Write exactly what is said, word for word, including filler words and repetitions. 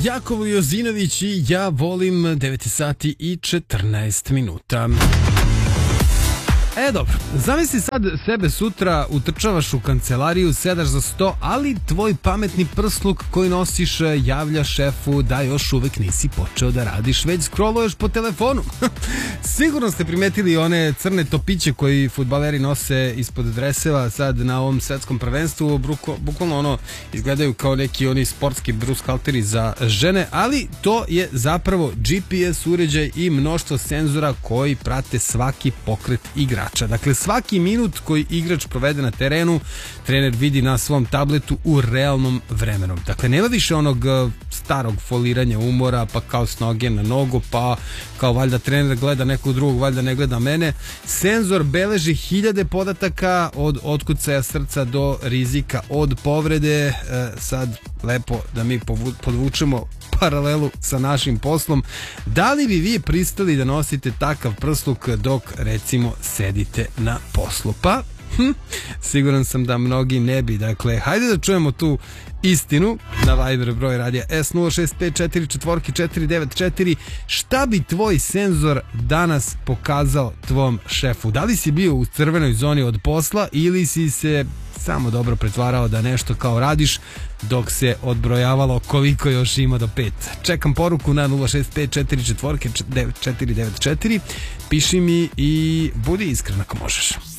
Jakov Jozinović i ja volim devet sati i četrnaest minuta. E dobro, zamisli sad sebe sutra, utrčavaš u kancelariju, sedaš za sto, ali tvoj pametni prsluk koji nosiš javlja šefu da još uvek nisi počeo da radiš, već scrolluješ po telefonu. Sigurno ste primetili one crne topiće koji fudbaleri nose ispod dreseva sad na ovom svetskom prvenstvu, bruko, bukvalno ono izgledaju kao neki oni sportski brushalteri za žene, ali to je zapravo G P S uređaj i mnoštvo senzora koji prate svaki pokret igra. Dakle, svaki minut koji igrač provede na terenu, trener vidi na svom tabletu u realnom vremenu. Dakle, nema više onog starog foliranja umora, pa kao s noge na nogu, pa kao valjda trener gleda nekog drugog, valjda ne gleda mene. Senzor beleži hiljade podataka od otkucaja srca do rizika od povrede. E, sad, lepo da mi podvučemo paralelu sa našim poslom. Da li bi vi pristali da nosite takav prsluk dok recimo sedite na poslu? Pa, hm, siguran sam da mnogi ne bi. Dakle, hajde da čujemo tu istinu na Viber broj radija S nula šest pet četiri četiri četiri devet četiri. Šta bi tvoj senzor danas pokazao tvom šefu? Da li si bio u crvenoj zoni od posla ili si se samo dobro pretvarao da nešto kao radiš dok se odbrojavalo koliko još ima do pet? Čekam poruku na nula šest pet četiri četiri devet četiri devet četiri. Piši mi i budi iskren ako možeš.